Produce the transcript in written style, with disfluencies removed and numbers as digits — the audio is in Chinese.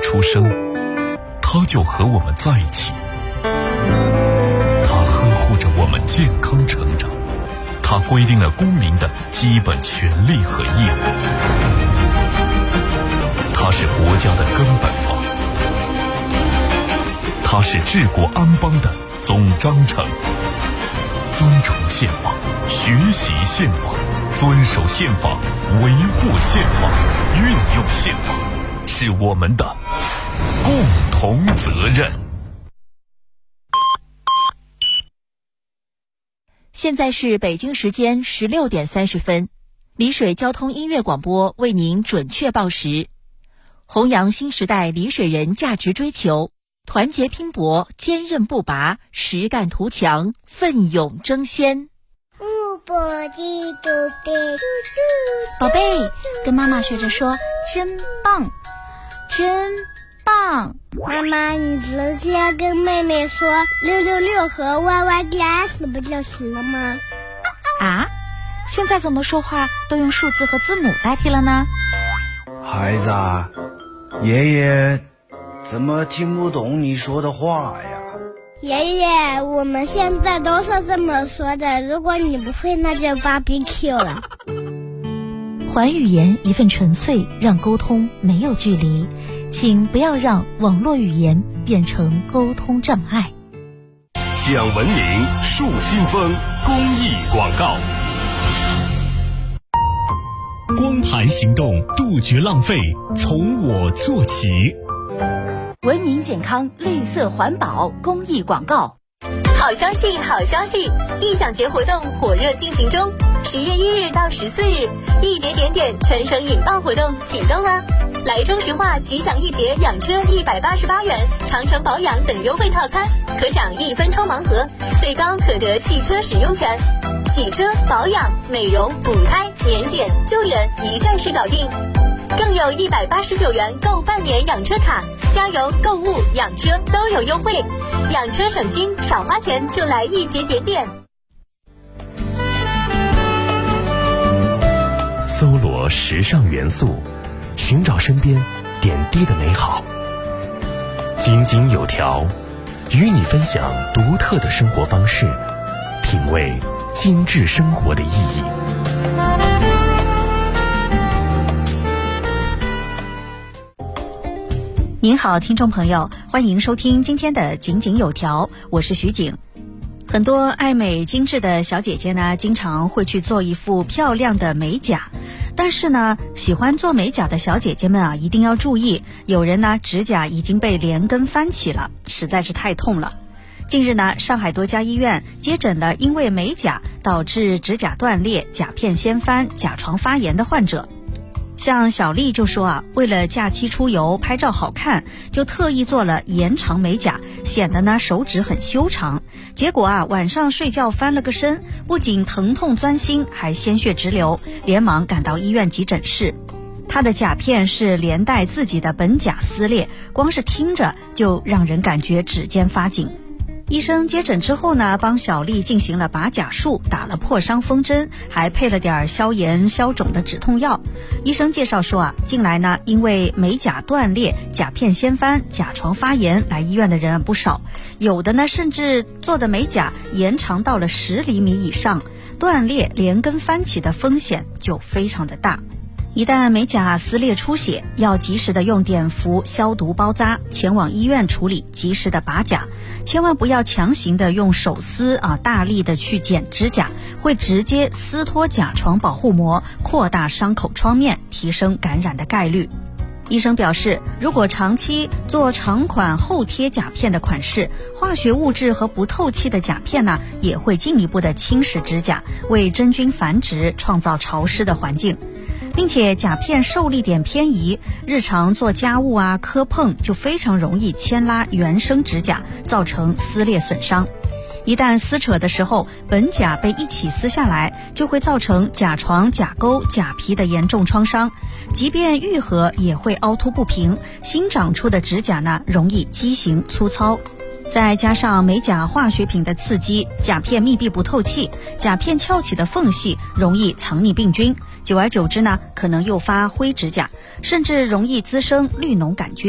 出生，它就和我们在一起，它呵护着我们健康成长，它规定了公民的基本权利和义务，它是国家的根本法，它是治国安邦的总章程。尊崇宪法，学习宪法，遵守宪法，维护宪法，运用宪法，是我们的共同责任。 现在是北京时间16点30分，丽水交通音乐广播为您准确报时，弘扬新时代丽水人价值追求，团结拼搏，坚韧不拔，实干图强，奋勇争先。 宝贝，跟妈妈学着说真棒，真棒。 妈妈，你直接跟妹妹说666和 YYDS 不就行了吗？ 啊？现在怎么说话都用数字和字母代替了呢？ 孩子，爷爷怎么听不懂你说的话呀？ 爷爷，我们现在都是这么说的，如果你不会那就 BBQ 了。 还语言一份纯粹，让沟通没有距离，请不要让网络语言变成沟通障碍。 讲文明树新风公益广告。光盘行动，杜绝浪费，从我做起。 文明健康，绿色环保公益广告。 好消息，好消息！异想节活动火热进行中，10月1日到14日，一节点点全省引爆活动启动啦！来中石化吉祥一节养车188元，长城保养等优惠套餐，可享1分抽盲盒，最高可得汽车使用权，洗车、保养、美容、补胎、年检、救援一站式搞定，更有189元购半年养车卡。加油、购物、养车都有优惠，养车省心，少花钱就来一节点点。 搜罗时尚元素，寻找身边点滴的美好。井井有条，与你分享独特的生活方式，品味精致生活的意义。 您好，听众朋友，欢迎收听今天的井井有条，我是徐景。很多爱美精致的小姐姐呢，经常会去做一副漂亮的美甲，但是呢，喜欢做美甲的小姐姐们啊，一定要注意，有人呢指甲已经被连根翻起了，实在是太痛了。近日呢，上海多家医院接诊了因为美甲导致指甲断裂、甲片掀翻、甲床发炎的患者。像小丽就说啊，为了假期出游拍照好看，就特意做了延长美甲，显得呢手指很修长。结果啊，晚上睡觉翻了个身，不仅疼痛钻心，还鲜血直流，连忙赶到医院急诊室。她的甲片是连带自己的本甲撕裂，光是听着就让人感觉指尖发紧。医生接诊之后呢，帮小丽进行了拔甲术，打了破伤风针，还配了点消炎消肿的止痛药。医生介绍说啊，近来呢，因为美甲断裂、甲片掀翻、甲床发炎来医院的人不少，有的呢甚至做的美甲延长到了10厘米以上，断裂、连根翻起的风险就非常的大。一旦美甲撕裂出血，要及时的用碘伏消毒包扎，前往医院处理，及时的拔甲，千万不要强行的用手撕大力的去剪指甲，会直接撕脱甲床保护膜，扩大伤口创面，提升感染的概率。医生表示，如果长期做长款厚贴甲片的款式，化学物质和不透气的甲片呢，也会进一步的侵蚀指甲，为真菌繁殖创造潮湿的环境。并且甲片受力点偏移，日常做家务磕碰就非常容易牵拉原生指甲，造成撕裂损伤。一旦撕扯的时候，本甲被一起撕下来，就会造成甲床、甲沟、甲皮的严重创伤，即便愈合也会凹凸不平，新长出的指甲呢容易畸形粗糙。再加上美甲化学品的刺激，甲片密闭不透气，甲片翘起的缝隙容易藏匿病菌，久而久之呢，可能诱发灰指甲，甚至容易滋生绿脓杆菌。